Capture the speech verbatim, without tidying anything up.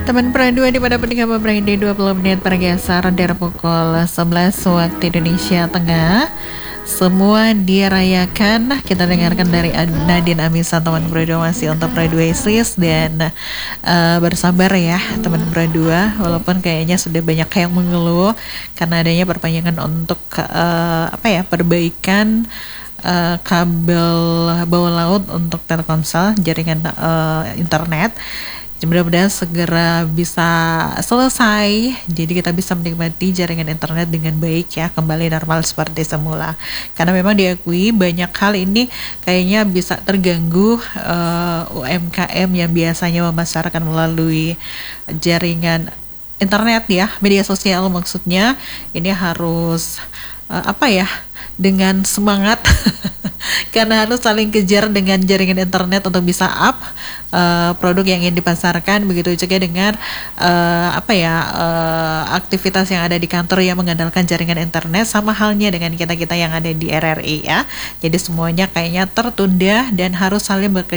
Teman Pradua di pada pendengar Friday dua puluh menit bergeser dari pukul sebelas waktu Indonesia Tengah. Semua dirayakan. Kita dengarkan dari Nadine Amisa, teman Pradua, masih untuk Pradua Isis. Dan uh, bersabar ya teman Pradua, walaupun kayaknya sudah banyak yang mengeluh karena adanya perpanjangan untuk uh, apa ya perbaikan Uh, kabel bawah laut untuk Telkomsel jaringan uh, internet. Mudah-mudahan segera bisa selesai, jadi kita bisa menikmati jaringan internet dengan baik ya, kembali normal seperti semula. Karena memang diakui banyak hal ini kayaknya bisa terganggu uh, U M K M yang biasanya memasarkan melalui jaringan internet ya, media sosial maksudnya. Ini harus uh, apa ya, dengan semangat karena harus saling kejar dengan jaringan internet untuk bisa up uh, produk yang ingin dipasarkan. Begitu juga dengan uh, apa ya uh, aktivitas yang ada di kantor yang mengandalkan jaringan internet, sama halnya dengan kita-kita yang ada di R R I ya. Jadi semuanya kayaknya tertunda dan harus saling bekerja